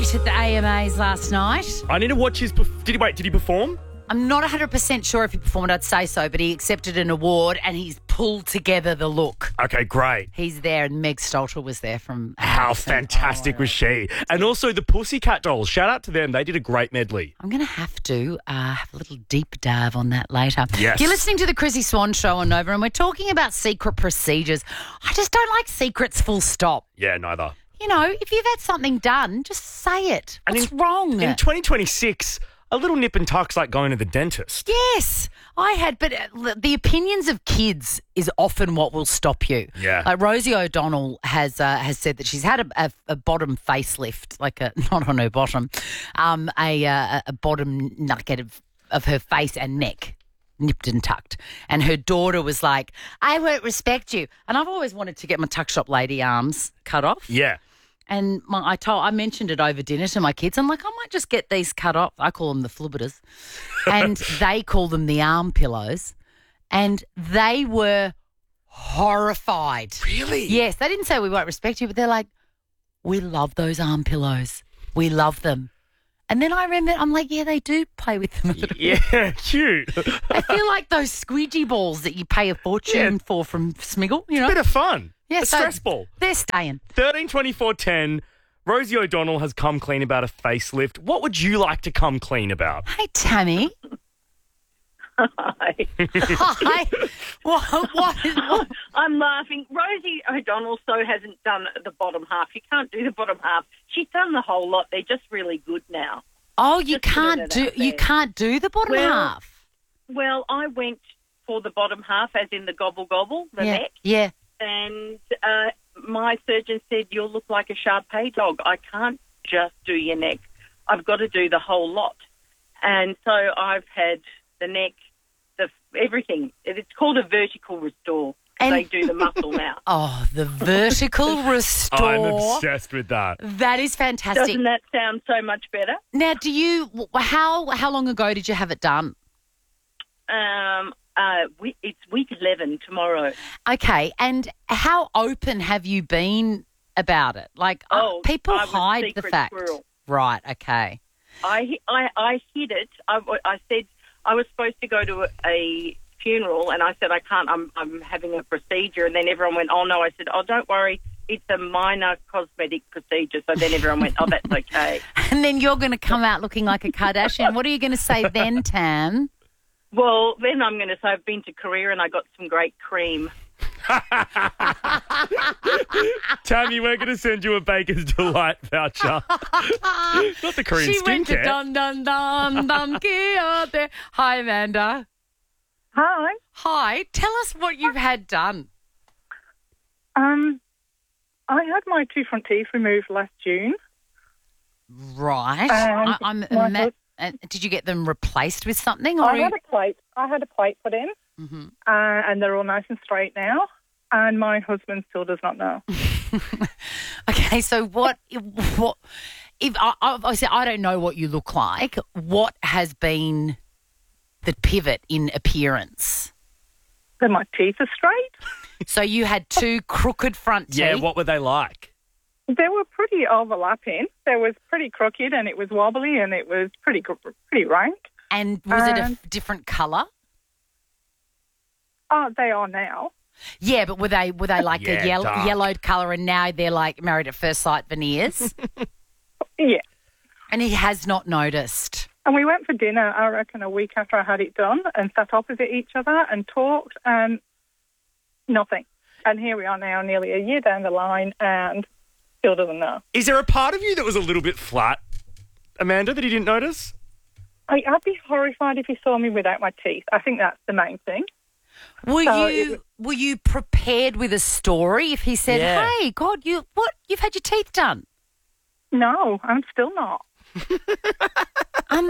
great at the AMAs last night. I need to watch his... Did he perform? I'm not 100% sure if he performed, I'd say so, but he accepted an award and he's pulled together the look. Okay, great. He's there, and Meg Stalter was there from... How fantastic was she? And also the Pussycat Dolls. Shout out to them. They did a great medley. I'm going to have a little deep dive on that later. Yes. You're listening to the Chrissy Swan Show on Nova, and we're talking about secret procedures. I just don't like secrets full stop. Yeah, neither. You know, if you've had something done, just say it. What's wrong? In 2026... a little nip and tuck's like going to the dentist. Yes, I had, but the opinions of kids is often what will stop you. Yeah. Rosie O'Donnell has said that she's had a bottom facelift, not on her bottom, a bottom nugget of her face and neck, nipped and tucked. And her daughter was like, I won't respect you. And I've always wanted to get my tuck shop lady arms cut off. Yeah. And I mentioned it over dinner to my kids. I'm like, I might just get these cut off. I call them the flibberters. And they call them the arm pillows. And they were horrified. Really? Yes. They didn't say we won't respect you, but they're like, we love those arm pillows. We love them. And then I remember, I'm like, yeah, they do play with them a little bit. Yeah, cute. I feel like those squeegee balls that you pay a fortune for from Smiggle, you know. Bit of fun. Yeah, a stress ball. They're staying. 13 24 10. Rosie O'Donnell has come clean about a facelift. What would you like to come clean about? Hey, Tammy. Hi. Hi. What? I'm laughing. Rosie O'Donnell hasn't done the bottom half. You can't do the bottom half. She's done the whole lot. They're just really good now. Oh, you can't do the bottom half. Well, I went for the bottom half, as in the gobble gobble, the neck. Yeah. And my surgeon said, you'll look like a Shar-Pei dog. I can't just do your neck. I've got to do the whole lot. And so I've had the neck, everything. It's called a vertical restore. And they do the muscle now. Oh, the vertical restore. I'm obsessed with that. That is fantastic. Doesn't that sound so much better? Now, how long ago did you have it done? It's week 11 tomorrow. Okay, and how open have you been about it? Like, people hide the fact. Squirrel. Right, okay. I hid it. I said I was supposed to go to a funeral, and I said I can't. I'm having a procedure, and then everyone went, "Oh no!" I said, "Oh, don't worry, it's a minor cosmetic procedure." So then everyone went, "Oh, that's okay." And then you're going to come out looking like a Kardashian. What are you going to say then, Tam? Well, then I'm going to say I've been to Korea and I got some great cream. Tammy, we're going to send you a Baker's Delight voucher. Not the Korean She went to skincare. dun dun dun dun there. Hi, Amanda. Hi. Hi. Tell us what you've had done. I had my two front teeth removed last June. Right. Did you get them replaced with something? Or I had a plate put in, and they're all nice and straight now. And my husband still does not know. Okay, so what? If obviously I don't know what you look like. What has been the pivot in appearance? Then my teeth are straight. So you had two crooked front teeth. Yeah, what were they like? They were pretty overlapping. They was pretty crooked, and it was wobbly, and it was pretty rank. And was it a different colour? Oh, they are now. Yeah, but were they like a yellowed colour, and now they're like Married at First Sight veneers? Yeah. And he has not noticed. And we went for dinner, I reckon, a week after I had it done, and sat opposite each other and talked, and nothing. And here we are now, nearly a year down the line, and still doesn't know. Is there a part of you that was a little bit flat, Amanda, that he didn't notice? I'd be horrified if he saw me without my teeth. I think that's the main thing. Were you prepared with a story if he said, "Hey, God, you've had your teeth done"? No, I'm still not.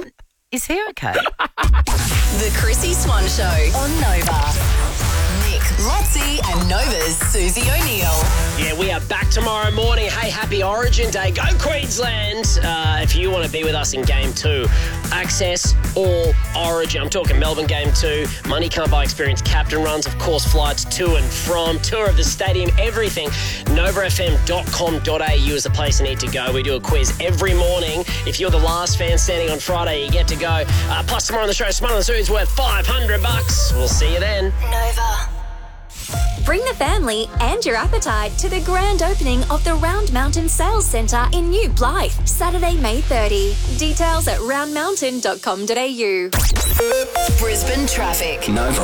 Is he okay? The Chrissy Swan Show on Nova. Nick Lotzie and Nova's Susie O'Neill. Yeah, we are back tomorrow morning. Hey, happy Origin Day. Go Queensland. If you want to be with us in Game 2, access all Origin. I'm talking Melbourne Game 2. Money Can't Buy Experience captain runs, of course, flights to and from, tour of the stadium, everything. novafm.com.au is the place you need to go. We do a quiz every morning. If you're the last fan standing on Friday, you get to go. Plus, tomorrow on the show, Smart on the Zoo is worth $500. We'll see you then. Nova. Bring the family and your appetite to the grand opening of the Round Mountain Sales Centre in New Blythe, Saturday, May 30. Details at roundmountain.com.au. Brisbane traffic. Nova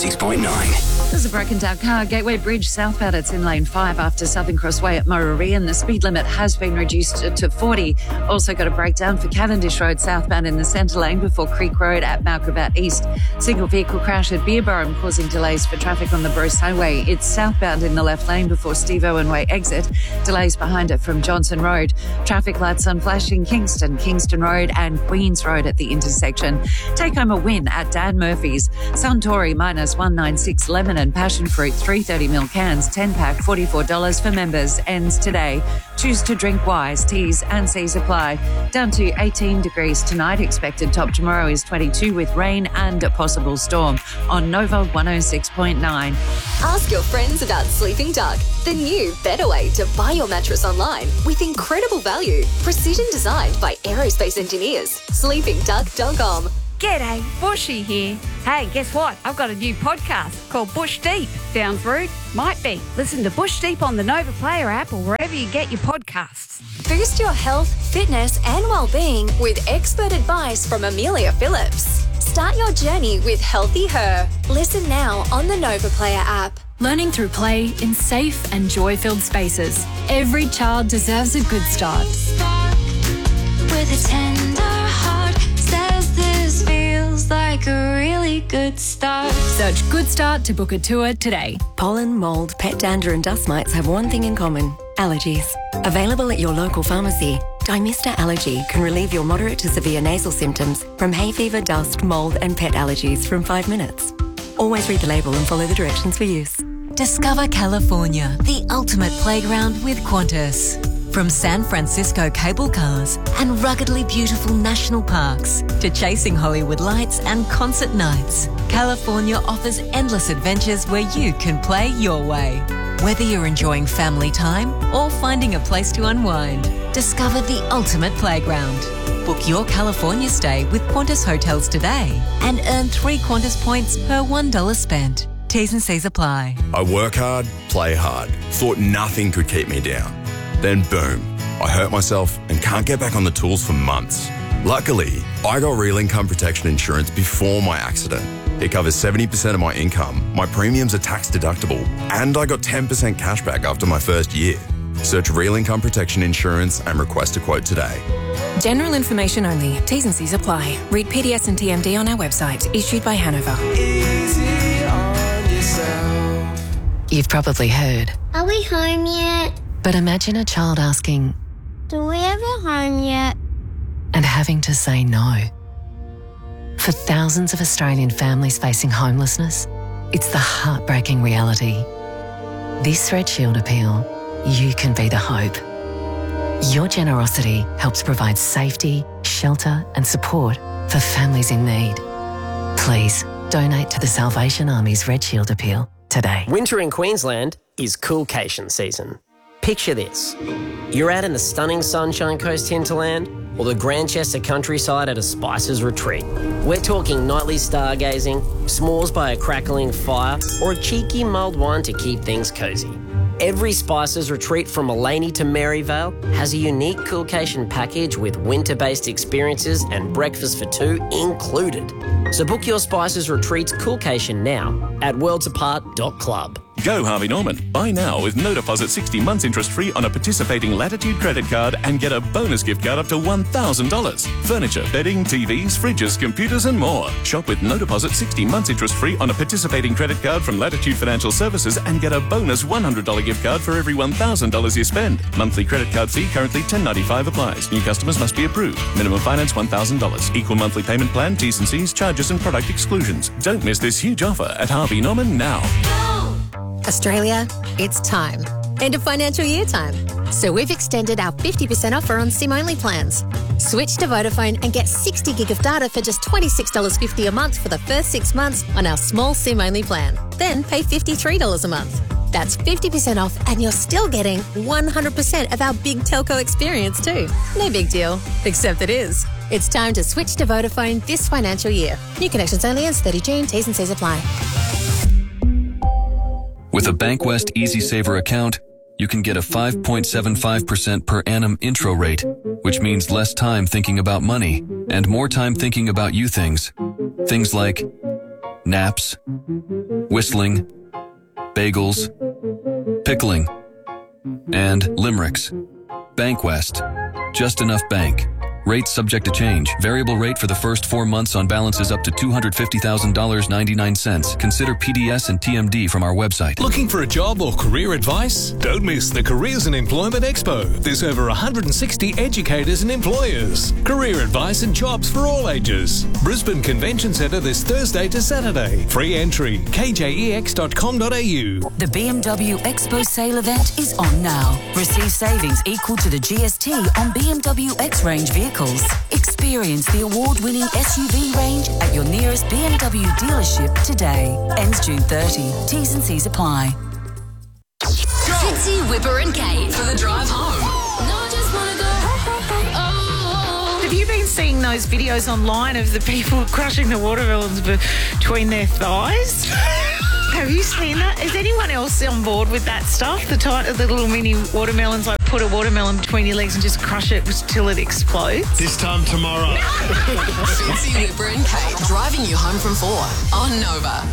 106.9. There's a broken down car, Gateway Bridge southbound. It's in lane 5 after Southern Crossway at Murray, and the speed limit has been reduced to 40. Also got a breakdown for Cavendish Road southbound in the centre lane before Creek Road at Mount Gravatt East. Single vehicle crash at Beerburrum causing delays for traffic on the Bruce Highway. It's southbound in the left lane before Steve Owen Way exit. Delays behind it from Johnson Road. Traffic lights on flash in Kingston Road and Queens Road at the intersection. Take home a win at Dan Murphy's. Suntory minus 196 lemon and passion fruit 330ml cans, 10-pack, $44 for members. Ends today. Choose to drink wise. T's and C's apply. Down to 18 degrees tonight. Expected top tomorrow is 22 with rain and a possible storm on Nova 106.9. Ask your friends about Sleeping Duck, the new, better way to buy your mattress online with incredible value. Precision designed by aerospace engineers. SleepingDuck.com. G'day, Bushy here. Hey, guess what? I've got a new podcast called Bush Deep. Sounds rude? Might be. Listen to Bush Deep on the Nova Player app or wherever you get your podcasts. Boost your health, fitness and well-being with expert advice from Amelia Phillips. Start your journey with Healthy Her. Listen now on the Nova Player app. Learning through play in safe and joy-filled spaces. Every child deserves a good start. With a tender heart, says this feels like a really good start. Search Good Start to book a tour today. Pollen, mould, pet dander and dust mites have one thing in common: allergies. Available at your local pharmacy, Dymista Allergy can relieve your moderate to severe nasal symptoms from hay fever, dust, mould and pet allergies from 5 minutes. Always read the label and follow the directions for use. Discover California, the ultimate playground with Qantas. From San Francisco cable cars and ruggedly beautiful national parks to chasing Hollywood lights and concert nights, California offers endless adventures where you can play your way. Whether you're enjoying family time or finding a place to unwind, discover the ultimate playground. Book your California stay with Qantas Hotels today and earn 3 Qantas points per $1 spent. T's and C's apply. I work hard, play hard. Thought nothing could keep me down. Then boom, I hurt myself and can't get back on the tools for months. Luckily, I got Real Income Protection Insurance before my accident. It covers 70% of my income, my premiums are tax deductible, and I got 10% cash back after my first year. Search Real Income Protection Insurance and request a quote today. General information only. T's and C's apply. Read PDS and TMD on our website. Issued by Hanover. Easy on yourself. You've probably heard. Are we home yet? But imagine a child asking, Do we ever home yet? And having to say no. For thousands of Australian families facing homelessness, it's the heartbreaking reality. This Red Shield appeal, you can be the hope. Your generosity helps provide safety, shelter and support for families in need. Please donate to the Salvation Army's Red Shield appeal today. Winter in Queensland is coolcation season. Picture this. You're out in the stunning Sunshine Coast hinterland or the Grandchester countryside at a Spices retreat. We're talking nightly stargazing, s'mores by a crackling fire, or a cheeky mulled wine to keep things cosy. Every Spices retreat from Mullaney to Maryvale has a unique coolcation package with winter-based experiences and breakfast for 2 included. So book your Spices retreats coolcation now at worldsapart.club. Go Harvey Norman. Buy now with no deposit 60 months interest free on a participating Latitude credit card and get a bonus gift card up to $1,000. Furniture, bedding, TVs, fridges, computers and more. Shop with no deposit 60 months interest free on a participating credit card from Latitude Financial Services and get a bonus $100 gift card for every $1,000 you spend. Monthly credit card fee currently $10.95 applies. New customers must be approved. Minimum finance $1,000. Equal monthly payment plan, T's and C's, charges and product exclusions. Don't miss this huge offer at Harvey Norman now. Australia, it's time. End of financial year time. So we've extended our 50% offer on SIM-only plans. Switch to Vodafone and get 60 gig of data for just $26.50 a month for the first 6 months on our small SIM-only plan. Then pay $53 a month. That's 50% off and you're still getting 100% of our big telco experience too. No big deal, except it is. It's time to switch to Vodafone this financial year. New connections only ends 30 June. T's and C's apply. With a Bankwest EasySaver account, you can get a 5.75% per annum intro rate, which means less time thinking about money and more time thinking about you things. Things like naps, whistling, bagels, pickling, and limericks. Bankwest. Just enough bank. Rates subject to change. Variable rate for the first 4 months on balances up to $250,000.99. Consider PDS and TMD from our website. Looking for a job or career advice? Don't miss the Careers and Employment Expo. There's over 160 educators and employers. Career advice and jobs for all ages. Brisbane Convention Centre this Thursday to Saturday. Free entry. kjex.com.au. The BMW Expo sale event is on now. Receive savings equal to the GST on BMW X range vehicles. Experience the award-winning SUV range at your nearest BMW dealership today. Ends June 30. T's and C's apply. Fitzy, Whipper and Kate for the drive home. Have you been seeing those videos online of the people crushing the watermelons between their thighs? Have you seen that? Is anyone else on board with that stuff? The little mini watermelons, like put a watermelon between your legs and just crush it till it explodes? This time tomorrow. Fitzy, Whipper and Kate driving you home from 4 on Nova.